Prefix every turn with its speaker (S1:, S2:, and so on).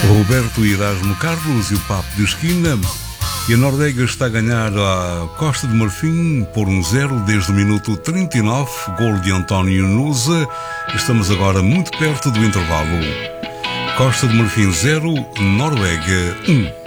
S1: Roberto Erasmo Carlos e o Papo de Esquina. E a Noruega está a ganhar a Costa de Marfim por 1-0 desde o minuto 39, gol de António Nusa. Estamos agora muito perto do intervalo. Costa de Marfim 0, Noruega 1.